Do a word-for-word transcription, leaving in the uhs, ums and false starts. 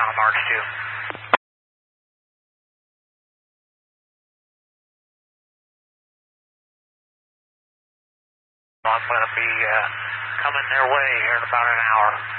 on March two. I'm going to be uh, coming their way here in about an hour.